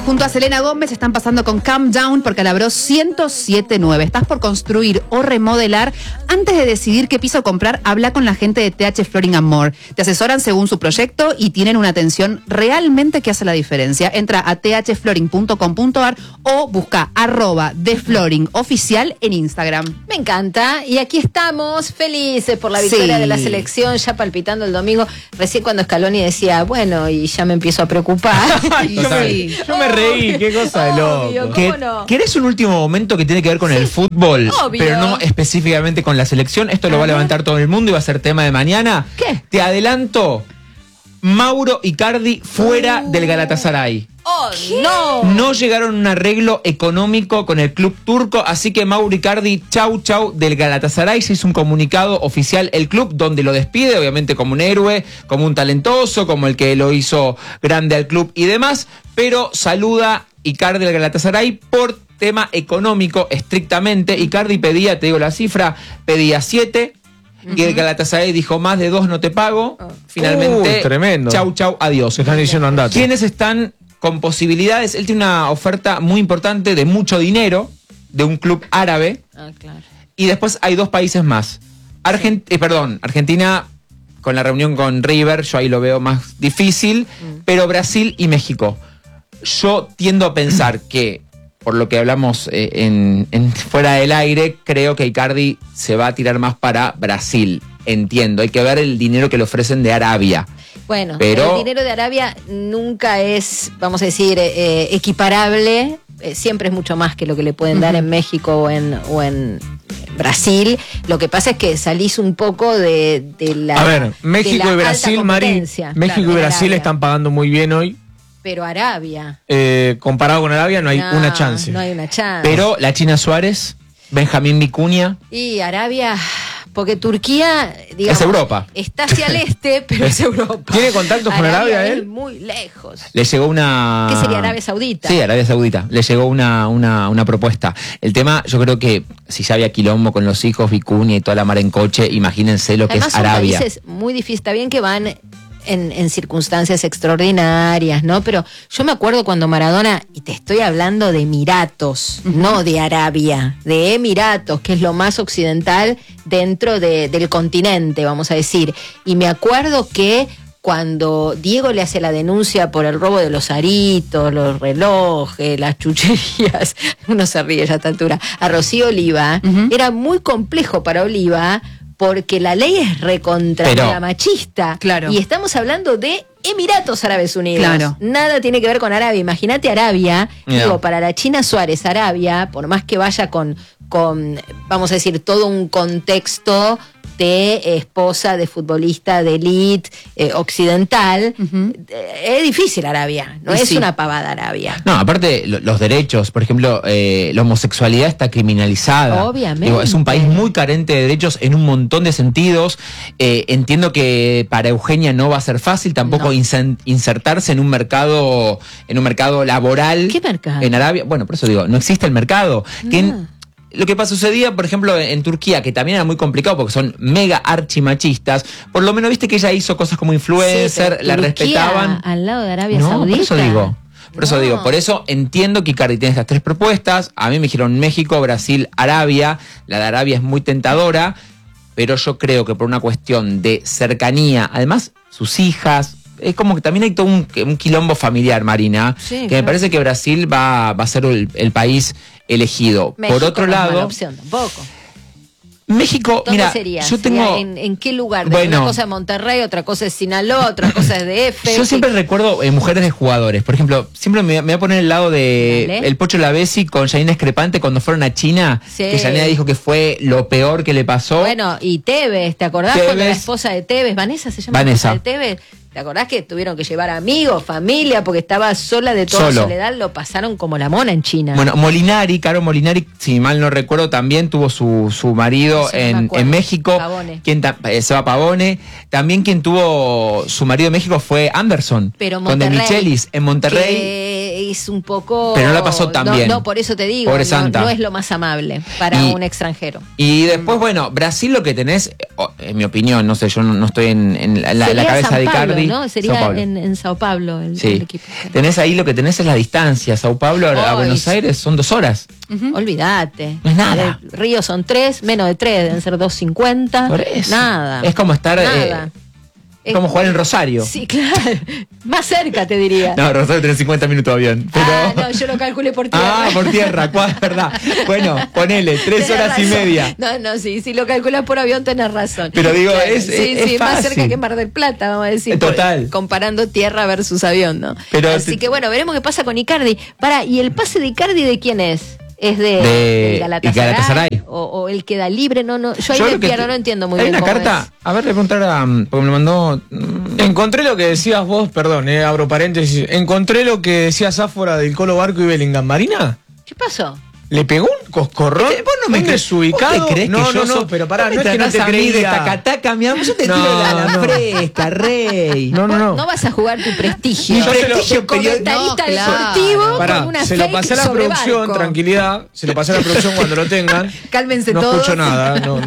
junto a Selena Gómez están pasando con Calm Down por Calabro 1079. ¿Estás por construir o remodelar? Antes de decidir qué piso comprar, habla con la gente de TH Flooring & More. Te asesoran según su proyecto y tienen una atención realmente que hace la diferencia. Entra a thflooring.com.ar o busca @theflooringoficial en Instagram. Me encanta. Y aquí estamos felices por la victoria de la selección, ya palpitando el domingo. Recién cuando Scaloni decía, bueno, y ya me empiezo a preocupar. Yo me reí, qué cosa de loco. ¿Querés un último momento que tiene que ver con el fútbol? Obvio. Pero no específicamente con la selección. Esto lo va a levantar todo el mundo y va a ser tema de mañana. ¿Qué? Te adelanto, Mauro Icardi fuera del Galatasaray. ¡Oh, no! No llegaron a un arreglo económico con el club turco, así que Mauro Icardi, chau del Galatasaray. Se hizo un comunicado oficial el club donde lo despide, obviamente como un héroe, como un talentoso, como el que lo hizo grande al club y demás, pero saluda Icardi al Galatasaray por tema económico estrictamente. Icardi pedía, te digo la cifra, pedía 7. Y el Galatasaray dijo, más de 2 no te pago. Finalmente, tremendo. Chau, adiós. Se están diciendo andate. ¿Quiénes están con posibilidades? Él tiene una oferta muy importante de mucho dinero de un club árabe. Ah, claro. Y después hay 2 países más. Argentina con la reunión con River, yo ahí lo veo más difícil, pero Brasil y México. Yo tiendo a pensar que, por lo que hablamos fuera del aire, creo que Icardi se va a tirar más para Brasil. Entiendo, hay que ver el dinero que le ofrecen de Arabia. Bueno, pero el dinero de Arabia nunca es, vamos a decir, equiparable. Siempre es mucho más que lo que le pueden dar en México o en Brasil. Lo que pasa es que salís un poco de la. A ver, México y Brasil, Mari. México y Brasil están pagando muy bien hoy. Pero Arabia. Comparado con Arabia no hay una chance. No hay una chance. Pero la China Suárez, Benjamín Vicuña. Y Arabia, porque Turquía, digamos, es Europa. Está hacia el este, pero es Europa. ¿Tiene contactos con Arabia es él? muy lejos. Le llegó una... ¿Qué sería Arabia Saudita? Sí, Arabia Saudita. Le llegó una propuesta. El tema, yo creo que si ya había quilombo con los hijos, Vicuña y toda la mar en coche, imagínense lo que Además, es Arabia. Son países muy difíciles. Está bien que van en circunstancias extraordinarias, ¿no? Pero yo me acuerdo cuando Maradona, y te estoy hablando de Emiratos, no de Arabia, de Emiratos, que es lo más occidental dentro del continente, vamos a decir. Y me acuerdo que cuando Diego le hace la denuncia por el robo de los aritos, los relojes, las chucherías, uno se ríe ya a esta altura, a Rocío Oliva, era muy complejo para Oliva, porque la ley es recontra machista. Claro. Y estamos hablando de Emiratos Árabes Unidos. Claro. Nada tiene que ver con Arabia. Imagínate Arabia, digo, para la China Suárez, Arabia, por más que vaya con vamos a decir, todo un contexto de esposa de futbolista de élite occidental, es difícil Arabia, no es una pavada Arabia. No, aparte los derechos, por ejemplo, la homosexualidad está criminalizada. Obviamente. Digo, es un país muy carente de derechos en un montón de sentidos. Entiendo que para Eugenia no va a ser fácil tampoco insertarse en un mercado laboral. ¿Qué mercado? En Arabia. Bueno, por eso digo, no existe el mercado. Lo que sucedía, por ejemplo, en Turquía, que también era muy complicado porque son mega archimachistas, por lo menos viste que ella hizo cosas como influencer, la respetaban. Al lado de Arabia Saudita. Por eso digo, por eso entiendo que Icardi tiene estas 3 propuestas. A mí me dijeron México, Brasil, Arabia. La de Arabia es muy tentadora, pero yo creo que por una cuestión de cercanía, además sus hijas, es como que también hay todo un quilombo familiar, Marina, que me parece que Brasil va a ser el país elegido. México Por otro no es lado, mala opción tampoco. México, ¿Dónde mira, sería? yo tengo... ¿En qué lugar? Bueno, una cosa es Monterrey, otra cosa es Sinaloa, otra cosa es DF. Yo siempre recuerdo mujeres de jugadores. Por ejemplo, siempre me voy a poner el lado de el Pocho Lavesi con Janina Escrepante cuando fueron a China, que Janina dijo que fue lo peor que le pasó. Bueno, y Tevez, ¿te acordás cuando la esposa de Tevez, Vanessa se llama? Vanessa. La esposa de Tevez, ¿te acordás que tuvieron que llevar amigos, familia, porque estaba sola de toda soledad? Lo pasaron como la mona en China. Bueno, Caro Molinari, si mal no recuerdo, también tuvo su marido en México. Pavone. Seba Pavone. También quien tuvo su marido en México fue Anderson. Pero con De Michelis en Monterrey. es un poco... Pero no la pasó tan bien. No, por eso te digo, Pobre Santa. no es lo más amable para un extranjero. Y después, bueno, Brasil lo que tenés, en mi opinión, no sé, yo no estoy en la cabeza San de Pablo, Icardi. ¿no? Sería en Sao Paulo el equipo. Tenés ahí lo que tenés es la distancia. Sao Paulo a Buenos Aires son 2 horas. Olvídate. No es nada. Río son 3, menos de 3, deben ser 2.50. Por eso. Nada. Es como estar... Nada. Es como jugar en Rosario. Sí, claro. Más cerca, te diría. No, Rosario tiene 50 minutos de avión. Pero... no, yo lo calculé por tierra. Ah, por tierra, es verdad. Bueno, ponele, 3 horas razón. y media. No, sí, si lo calculas por avión tenés razón. Pero digo, claro, es más fácil. cerca que Mar del Plata, vamos a decir. Total. Comparando tierra versus avión, ¿no? Pero así que bueno, veremos qué pasa con Icardi. ¿Y el pase de Icardi de quién es? ¿Es de Galatasaray? ¿O él queda libre? No, yo ahí de piano no entiendo muy hay bien una cómo carta, es. a ver, le preguntar porque me lo mandó... Encontré lo que decías vos, perdón, abro paréntesis. Encontré lo que decía Sáfora del Colo Barco y Bellingham. ¿Marina? ¿Qué pasó? ¿Le pegó un coscorrón? Vos no me crees desubicado. ¿Vos te crees no, que yo no, soy- pero pará, vos no me es que no te tratás a mí de creía. tacataca, mi amor, yo te No, tiro la no. fresca, rey. No. No vas a jugar tu prestigio. Mi Yo se lo- prestigio comentarista No, claro. deportivo Pará, con una se lo fake pasé a la sobre producción, Barco. tranquilidad. Se lo pasé a la producción cuando lo tengan. Cálmense No todos. escucho nada, no.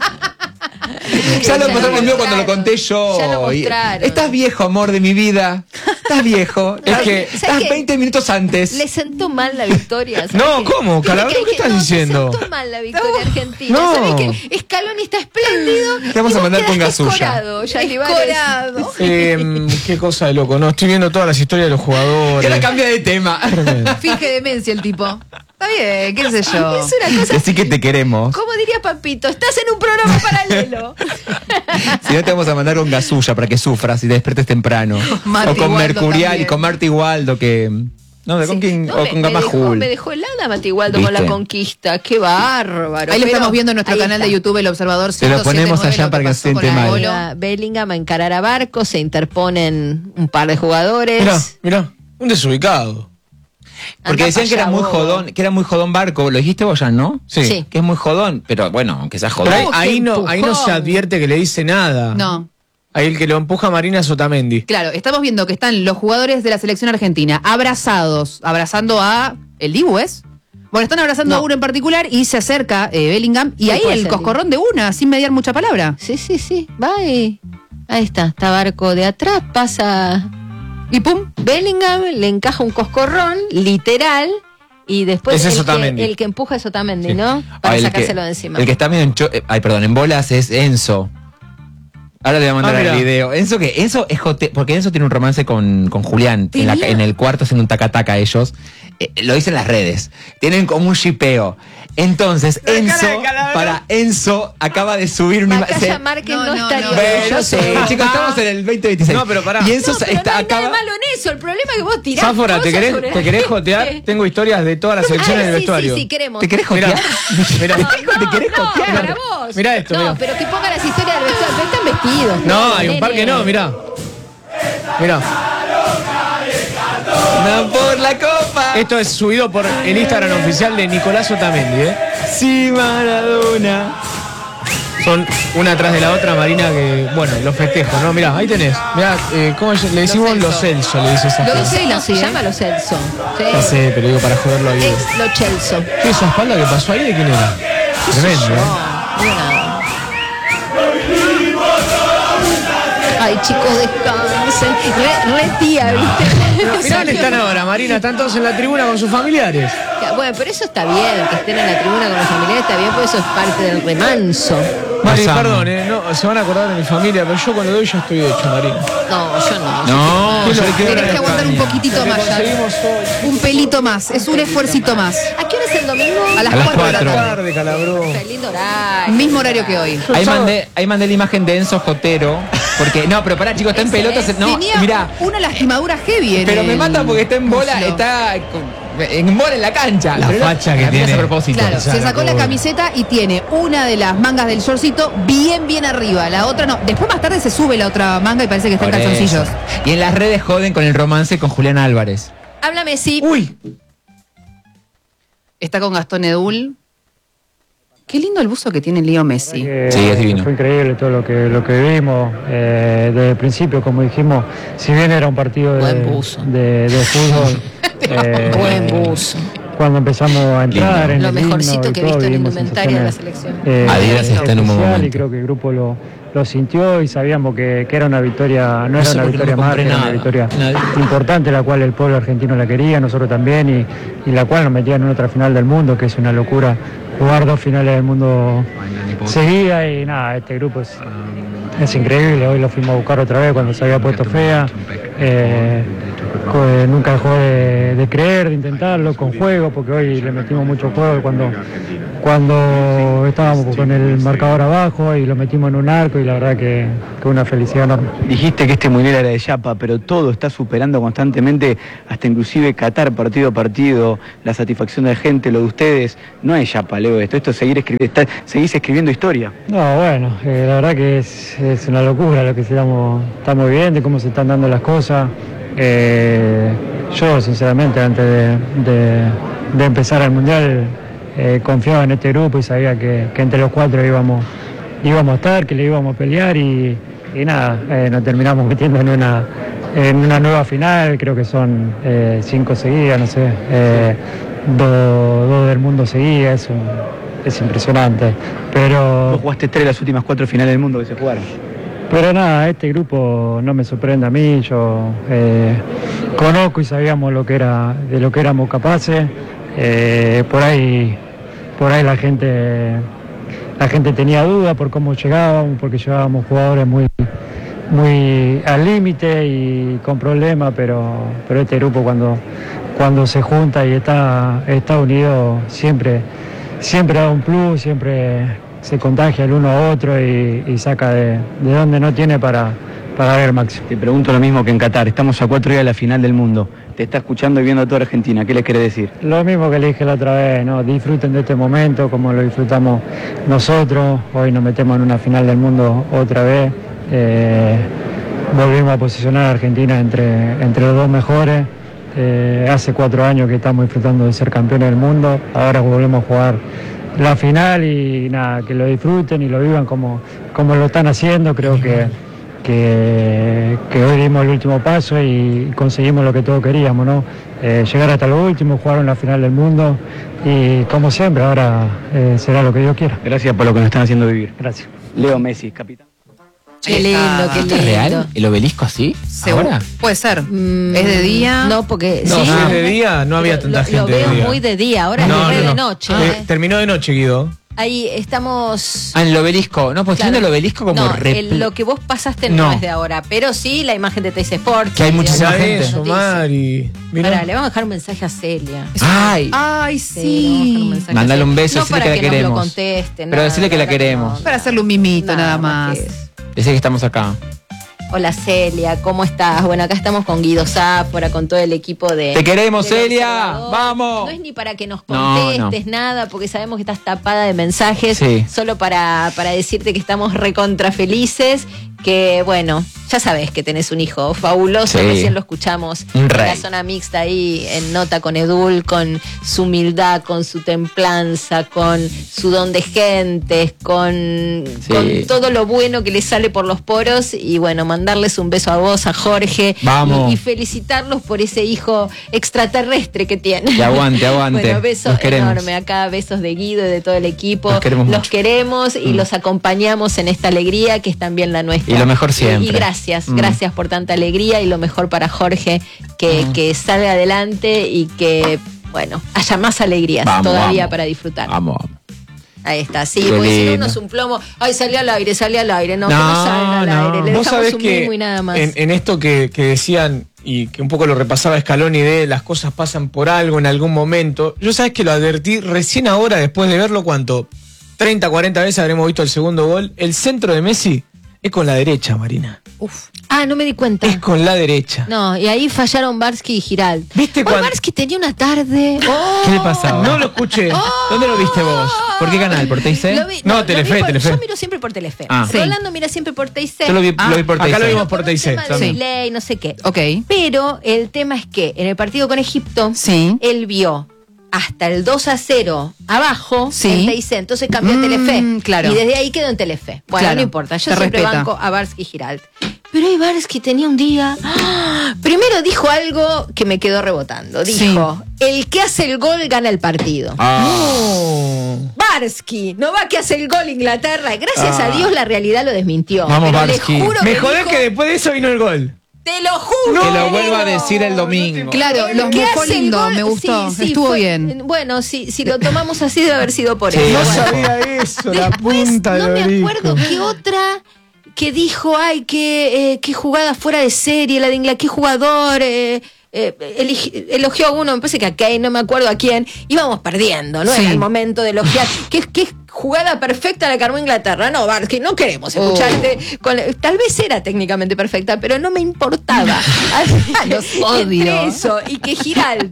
Ya lo Ya pasaron lo conmigo cuando lo mostraron. conté yo. Ya lo Y- mostraron. Estás viejo, amor de mi vida. Estás viejo. Es que- Estás ¿sabes qué? 20 minutos antes. Le sentó mal la victoria. ¿sabes No, qué? ¿cómo? Calabro, ¿qué estás diciendo? Le sentó mal la victoria argentina. No. ¿Sabes qué? Scaloni está espléndido. Te vamos y a vos mandar con quedaste Gasulla. escorado, Yalivares. Escorado. Qué cosa de loco, ¿no? Estoy viendo todas las historias de los Y jugadores. ahora cambia de tema. Finge demencia el tipo. Está bien, qué sé yo. Es una cosa. Decí que te queremos. ¿Cómo diría Papito? Estás en un programa paralelo. Si no, te vamos a mandar con Gasulla para que sufras y te despertes temprano. Marty O con Waldo Mercurial también. y con Marty Waldo, que. No, Sí. con quién. No, O con Gama me dejó helada Matigualdo con la ¿Viste? conquista. Qué bárbaro. Ahí lo Pero estamos viendo en nuestro ahí canal está. de YouTube, El Observador. Se lo ponemos 107.9, allá lo para que pasó se con siente la mal. Golo. Va Bellingham a encarar a Barco, se interponen un par de jugadores. Mirá, un desubicado. Porque Anda decían pa' que era allá, muy vos. jodón, que era muy jodón Barco. ¿Lo dijiste vos ya, no? Sí. Que es muy jodón, pero bueno, aunque sea jodón. Pero ahí qué no empujón. se advierte que le dice nada. No. Ahí el que lo empuja a Marina es Otamendi. Claro, estamos viendo que están los jugadores de la selección argentina abrazando a el Dibu, ¿es? Bueno, están abrazando a uno en particular y se acerca Bellingham y Sí, ahí puede el ser, coscorrón de una, sin mediar mucha palabra. Sí. Va y... Ahí está Barco de atrás, pasa Y pum. Bellingham, le encaja un coscorrón, literal, y después Ese es el Otamendi. que empuja es Otamendi, Sí. ¿no? Para El sacárselo que- de encima. El que está medio en bolas es Enzo. Ahora le voy a mandar mirá. el video. Enzo es porque Enzo tiene un romance con Julián. ¿Tenía? En el cuarto hacen un taca-taca ellos. Lo dicen las redes. Tienen como un shipeo. Entonces, Enzo acaba de subir una Natalia Márquez no, No, no, estaría no. Yo sé, chicos, estamos en el 2026. No, pero pará. Y Enzo No, pero no hay acaba. nada malo en eso. El problema es que vos tirás Sáfora, ¿te cosas sobre la querés gente. jotear? Tengo historias de todas las selecciones del vestuario. Sí, queremos. ¿Te querés jotear? Mirá. No, ¿Te querés jotear? para vos. Mirá esto, No, mirá. pero que pongan las historias del vestuario. Pero están vestidos. No, hay un par que no, mirá. Mirá. ¡No por la copa! Esto es subido por el Instagram oficial de Nicolás Otamendi, ¿eh? Sí, Maradona. Son una atrás de la otra, Marina, que, bueno, los festejos, ¿no? Mirá, ahí tenés. Mirá, ¿cómo le decimos Celso. los Celso? Le dice esa Lo gente. dice No se llama Lo Celso. Ya sé, pero digo para joderlo ahí. Es Lo Celso. ¿Qué esa espalda que pasó ahí de quién era? Tremendo, ¿eh? Bueno. Ay, chicos, descansen. Re tía, ¿viste? Mirá dónde están ahora, Marina. Están todos en la tribuna con sus familiares. Bueno, pero eso está bien, que estén en la tribuna con los familiares está bien, porque eso es parte del remanso. Mari, Pasamos. perdón, no, se van a acordar de mi familia, pero yo cuando doy ya estoy hecho, Marina. No, yo no. No, yo le quiero Tenés que aguantar un poquitito más ya. Conseguimos hoy. Un pelito más. Es un esfuercito más. ¿A qué hora es el domingo? A las A las 4 de la 4. tarde. Tarde, Calabró. Qué lindo horario. Mismo horario que hoy. Ahí mandé la imagen de Enzo Jotero. Porque, no, pero pará, chicos, está en pelotas. No, Tenía mirá. una lastimadura heavy. Pero me mata porque está en bola, muslo. está en bola en la cancha. La Pero facha que la mira tiene. a propósito. Claro, O sea, se sacó la pobre. camiseta y tiene una de las mangas del shortcito bien arriba. La otra no. Después más tarde se sube la otra manga y parece que está en Por calzoncillos. eso. Y en las redes joden con el romance con Julián Álvarez. Háblame, sí. Uy, Está con Gastón Edul. Qué lindo el buzo que tiene Leo Messi. Sí, es divino. Fue increíble todo lo que vimos desde el principio, como dijimos, si bien era un partido Buen buzo. de fútbol, Buen buzo. Cuando empezamos a entrar en Lo el mejorcito himno y que he todo, visto en vivimos indumentaria de la sensaciones, selección. Adidas está en un buen especial, momento. y creo que el grupo lo sintió y sabíamos que era una victoria, no era sé una por qué no victoria me más, compré era una nada. victoria Nadie. importante, la cual el pueblo argentino la quería, nosotros también, y la cual nos metía en otra final del mundo, que es una locura jugar 2 finales del mundo seguidas, y nada, este grupo es increíble. Hoy lo fuimos a buscar otra vez cuando se había puesto fea. Nunca dejó de creer, de intentarlo con juego, porque hoy le metimos mucho juego cuando estábamos con el marcador abajo y lo metimos en un arco, y la verdad que una felicidad enorme. Dijiste que este mundial era de Yapa, pero todo está superando constantemente, hasta inclusive Qatar partido a partido, la satisfacción de la gente, lo de ustedes. No es Yapa, Leo, esto es seguís escribiendo historia. No, bueno, la verdad que es una locura lo que estamos viviendo y cómo se están dando las cosas. Yo, sinceramente, antes de empezar el mundial, confiaba en este grupo y sabía que entre los 4 íbamos a estar, que le íbamos a pelear, y nada, nos terminamos metiendo en una nueva final. Creo que son 5 seguidas, no sé, 2 del mundo seguidas. Es impresionante, pero... Vos jugaste 3 de las últimas 4 finales del mundo que se jugaron. Pero nada, este grupo no me sorprende a mí. Yo conozco y sabíamos de lo que éramos capaces. Por ahí la gente tenía dudas por cómo llegábamos, porque llevábamos jugadores muy al límite y con problemas, pero este grupo cuando se junta y está unido siempre da un plus, siempre se contagia el uno a otro y saca de donde no tiene para dar el máximo. Te pregunto lo mismo que en Qatar, estamos a 4 días de la final del mundo. Te está escuchando y viendo a toda Argentina, ¿qué les querés decir? Lo mismo que le dije la otra vez, ¿no? Disfruten de este momento como lo disfrutamos nosotros. Hoy nos metemos en una final del mundo otra vez. Volvimos a posicionar a Argentina entre los 2 mejores. Hace 4 años que estamos disfrutando de ser campeones del mundo. Ahora volvemos a jugar la final y nada, que lo disfruten y lo vivan como lo están haciendo. Creo que hoy dimos el último paso y conseguimos lo que todos queríamos, ¿no? Llegar hasta lo último, jugar en la final del mundo, y como siempre, ahora será lo que Dios quiera. Gracias por lo que nos están haciendo vivir. Gracias. Leo Messi, capitán. Qué lindo, qué ¿Esto lindo. es real? ¿El obelisco así? ¿Ahora? Puede ser. ¿Es de día? No, porque No, si es de día, no había tanta gente Lo veo de día. muy de día, ahora No, es no, de no. noche. Terminó de noche, Guido. Ahí estamos... Ah, en el obelisco. No, pues Claro. siendo el obelisco como No, lo que vos pasaste no No. es de ahora, pero sí la imagen de Teis Sport. Que hay muchísima Ya gente. eso, Mari. Mirá. Pará, le vamos a dejar un mensaje a Celia. Ay, Ay, Sí, le vamos a dejar un sí. mensaje Mandale a Celia. un beso, no decirle para que la nos lo queremos. conteste, Pero decirle que la no, queremos. Para hacerle un mimito nada más. que es. decía que estamos acá. Hola Celia, ¿cómo estás? Bueno, acá estamos con Guido Záfora, con todo el equipo de... ¡Te queremos, del Celia! Observador. ¡Vamos! No es ni para que nos No, contestes nada, porque sabemos que estás tapada de mensajes, Sí. solo para decirte que estamos recontra felices, que bueno, ya sabes que tenés un hijo fabuloso, Sí. recién lo escuchamos Un en rey. la zona mixta ahí, en nota con Edul, con su humildad, con su templanza, con su don de gentes, con todo lo bueno que le sale por los poros, y bueno, mandarles un beso a vos, a Jorge, Vamos. y felicitarlos por ese hijo extraterrestre que tiene. Que aguante, aguante. Bueno, beso Los queremos. enorme acá, besos de Guido y de todo el equipo. Los queremos Los mucho. queremos y los acompañamos en esta alegría que es también la nuestra. Y lo mejor siempre. Y gracias por tanta alegría, y lo mejor para Jorge, que salga adelante y que, bueno, haya más alegrías Vamos, todavía vamos. para disfrutar. Vamos, vamos. Ahí está, sí, Qué porque si no lindo. uno es un plomo, ay, salió al aire, no, que No, no salga al no. aire, le Vos dejamos sabés un que mimo y nada más. en esto que decían, y que un poco lo repasaba Scaloni, de las cosas pasan por algo en algún momento, yo sabes que lo advertí recién ahora, después de verlo, ¿cuánto? 30, 40 veces habremos visto el segundo gol. El centro de Messi es con la derecha, Marina. Uf. Ah, no me di cuenta. Es con la derecha. No, y ahí fallaron Barsky y Giral. ¿Viste Hoy cuando- Barsky tenía una tarde. ¿Qué le pasaba? No lo escuché. ¿Dónde lo viste vos? ¿Por qué canal? ¿Por TIC? Lo vi- No, lo Telefe, vi por- Telefe. Yo miro siempre por Telefe. Ah. Sí. Rolando mira siempre por TIC. Yo lo vi por TIC. Acá lo vimos por un TIC. tema de Sí. delay, no sé qué. Ok. Pero el tema es que en el partido con Egipto, Sí. él vio hasta el 2-0 abajo Sí. en TIC, entonces cambió a Telefe. Claro. Y desde ahí quedó en Telefe. Bueno, Claro, no importa, yo se siempre respeta. banco a Barsky y Giralt. pero Ivarsky tenía un día... Primero dijo algo que me quedó rebotando. Dijo, el que hace el gol gana el partido. Barsky, no va que hace el gol Inglaterra. Gracias a Dios la realidad lo desmintió. Vamos, pero Barsky. le juro Me que jodés dijo, que después de eso vino el gol. te lo juro. Que lo vuelva a decir el domingo. Claro, los ¿Qué mojó hace el lindo, gol? me gustó. Sí, Estuvo fue- bien. Bueno, si lo tomamos así debe haber sido por Sí, eso. No bueno. sabía eso, la Después, punta no lo me dijo. acuerdo qué otra que dijo, ay, qué jugada fuera de serie, la de Inglaterra, qué jugador, elogió a uno, me parece que a Kane, no me acuerdo a quién, íbamos perdiendo, no Sí. era el momento de elogiar, qué jugada perfecta la que armó Inglaterra, no, Barsky, no queremos escucharte, tal vez era técnicamente perfecta, pero no me importaba. Los odio. Entre eso y que Giral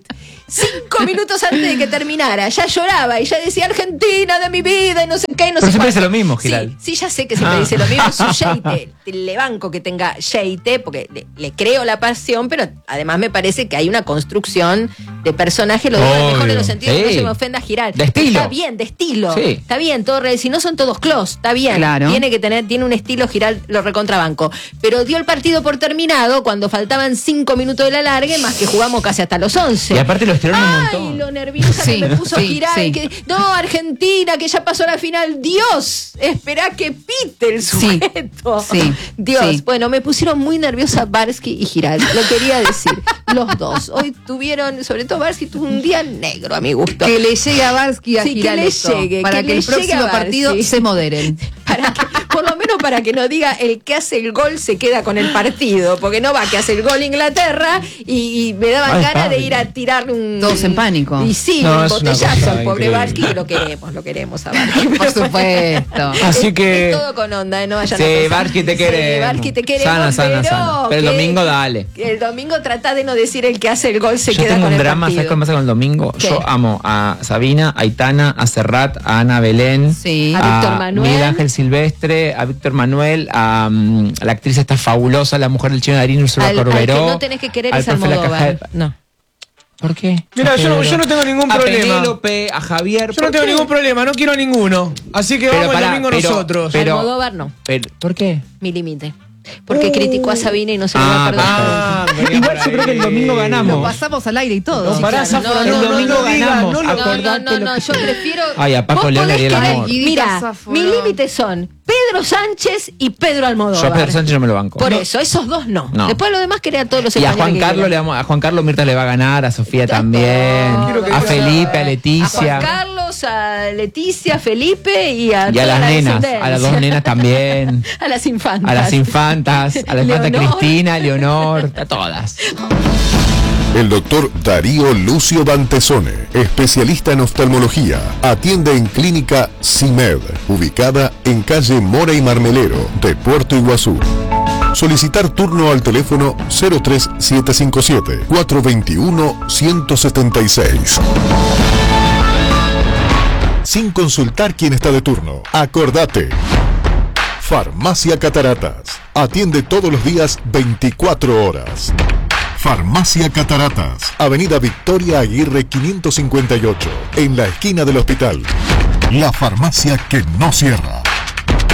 5 minutos antes de que terminara, ya lloraba y ya decía Argentina de mi vida y no sé qué, no Pero sé siempre cuánto. dice lo mismo, Giral. Sí, ya sé que siempre dice lo mismo. Su yeite, le banco que tenga yeite, porque le creo la pasión, pero además me parece que hay una construcción de personaje, lo digo en el mejor de los sentidos, Sí. que no se me ofenda a Giral. De estilo. Está bien, de estilo. Sí. Está bien, todo si no son todos close, está bien. Claro. Tiene un estilo Giral, lo recontrabanco. Pero dio el partido por terminado cuando faltaban 5 minutos de la largue, más que jugamos casi hasta los 11. Y aparte lo estiraron un Ay, montón. lo nerviosa Sí, que me puso sí, Giral. sí. Que, no, Argentina, que ya pasó a la final. Dios, espera que pite el Sí, sujeto. sí, Dios. sí. Bueno, me pusieron muy nerviosa Barsky y Giral. Lo quería decir. Los dos. Hoy tuvieron, sobre todo Barsky, tuvo un día negro a mi gusto. Que le llegue a Barsky a Sí, que Giral le esto, llegue, para que que le el llegue próximo a partido Barsky. se moderen. Para que, por lo menos para que no diga el que hace el gol se queda con el partido, porque no va que hace el gol Inglaterra y me daban Ay, ganas de Pablo. ir a tirarle un... Todos en pánico. Y sí, No, un es una botellazo cosa al pobre increíble. Barsky, que lo queremos a Barsky. Por supuesto. Así que- Es todo con onda, no vayan a Sí, pensar. Barsky te Sí, queremos. Barsky te queremos, Sana. Pero el que- domingo dale. El domingo trata de no decir el que hace el gol se Yo queda tengo con un el drama, ¿sabes partido. qué me pasa con el domingo? ¿Qué? Yo amo a Sabina, a Aitana, a Serrat, a Ana Belén, Sí. A Víctor Manuel. Miguel Ángel Silvestre, a Víctor Manuel, a la actriz esta fabulosa, la mujer del chino Darín, Ursula Al que Corberó. no tenés que querer al es profe La Caja Almodóvar. de- No. ¿Por qué? Mira, yo no tengo ningún a problema. Penélope, a Javier. Yo no tengo ningún problema, no quiero a ninguno. Así que Pero vamos pará, el domingo pero- nosotros. pero- Almodóvar no. ¿Por qué? Mi límite. Porque criticó a Sabina y no se lo va a perdonar. Igual yo creo que el domingo Lo ganamos. pasamos al aire y todo. No, pará, claro. Zafra, el domingo ganamos. no lo- Acordate lo que- yo prefiero. Ay, a Paco Vos León le podés haría el querer- amor. Mira, Zafra. mis límites son Pedro Sánchez y Pedro Almodóvar. Yo a Pedro Sánchez no me lo banco. Por eso, esos dos no. No. Después lo demás quería a todos los Y a españoles Juan que Carlos quieran. a Juan Carlos Mirta le va a ganar, a Sofía también, Quiero que a digas- Felipe, a A Leticia. Juan Carlos, a Leticia, a Felipe y a Y a toda las la nenas, descendencia. a las dos nenas también. A las infantas. A las infantas, a la infanta Leonor. Cristina, Leonor, a todas. El doctor Darío Lucio Bantesone, especialista en oftalmología, atiende en Clínica CIMED, ubicada en calle Mora y Marmelero de Puerto Iguazú. Solicitar turno al teléfono 03757 421 176. Sin consultar quién está de turno, acordate. Farmacia Cataratas. Atiende todos los días 24 horas. Farmacia Cataratas. Avenida Victoria Aguirre 558. En la esquina del hospital. La farmacia que no cierra.